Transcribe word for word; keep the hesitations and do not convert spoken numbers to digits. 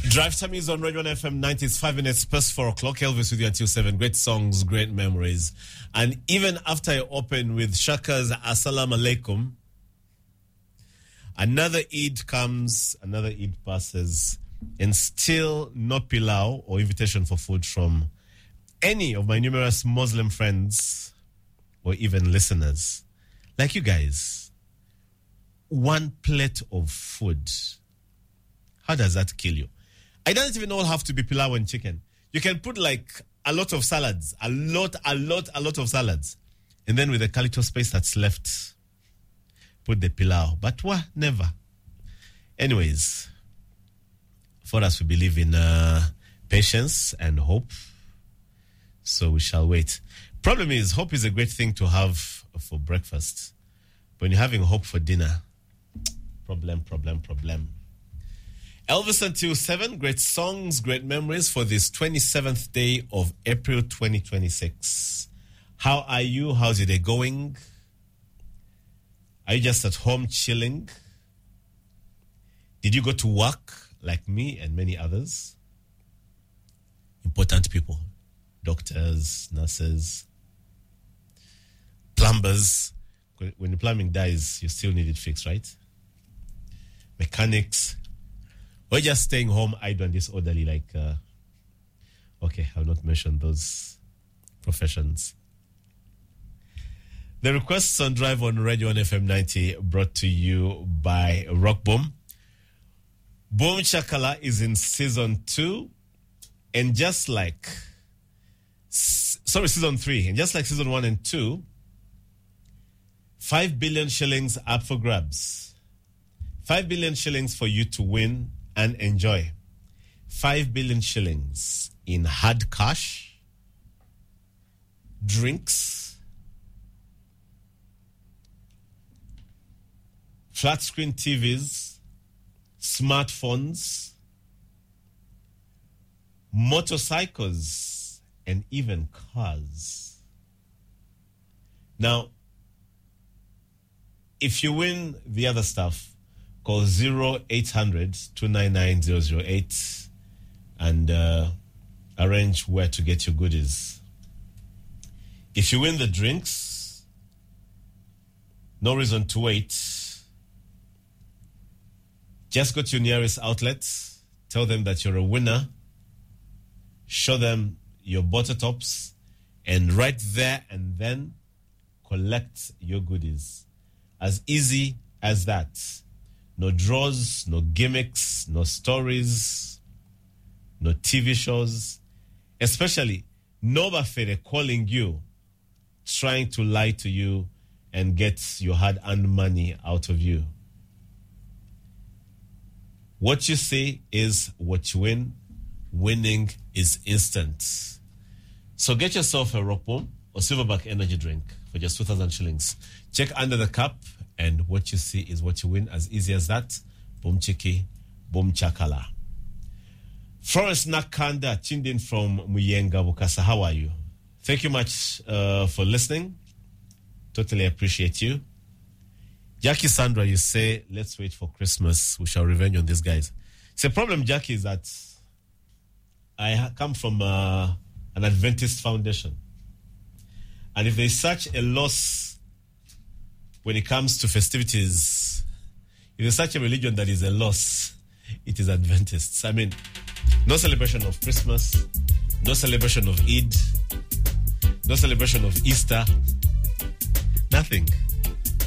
Drive Time is on Radio one F M ninety. It's five minutes past four o'clock. Elvis with you until seven. Great songs, great memories. And even after I open with Shaka's Assalamu Alaikum, another Eid comes, another Eid passes, and still no pilau or invitation for food from any of my numerous Muslim friends or even listeners. Like you guys, one plate of food, how does that kill you? It doesn't even all have to be pilau and chicken. You can put like a lot of salads, a lot, a lot, a lot of salads. And then with the little space that's left, put the pilau. But what? Never. Anyways, for us, we believe in uh, patience and hope. So we shall wait. Problem is, hope is a great thing to have for breakfast. When you're having hope for dinner, problem, problem, problem. Elvis until seven, great songs, great memories for this twenty-seventh day of April twenty twenty-six. How are you? How's your day going? Are you just at home chilling? Did you go to work like me and many others? Important people, doctors, nurses, plumbers. When the plumbing dies, you still need it fixed, right? Mechanics. Or just staying home idle and disorderly, like, uh, okay, I'll not mention those professions. The requests on Drive on Radio one F M ninety brought to you by Rock Boom. Boom Chakala is in season two, and just like, sorry, season three, and just like season one and two, five billion shillings up for grabs. Five billion shillings for you to win and enjoy. Five billion shillings in hard cash, drinks, flat screen T Vs, smartphones, motorcycles, and even cars. Now, if you win the other stuff, call zero eight hundred two nine nine zero zero eight and uh, arrange where to get your goodies. If you win the drinks, no reason to wait. Just go to your nearest outlet, tell them that you're a winner, show them your butter tops, and right there and then collect your goodies. As easy as that. No draws, no gimmicks, no stories, no T V shows. Especially, no Bafere calling you, trying to lie to you and get your hard-earned money out of you. What you say is what you win. Winning is instant. So get yourself a Rock Boom or Silverback energy drink for just two thousand shillings. Check under the cup, and what you see is what you win. As easy as that. Boom Chiki, Boom Chakala. Florence Nakanda, tuned in from Muyenga, Bukasa. How are you? Thank you much uh, for listening. Totally appreciate you. Jackie Sandra, you say, let's wait for Christmas. We shall revenge on these guys. It's a problem, Jackie, is that I ha- come from uh, an Adventist foundation. And if there's such a loss when it comes to festivities, if there's such a religion that is a loss, it is Adventists. I mean, no celebration of Christmas, no celebration of Eid, no celebration of Easter, nothing.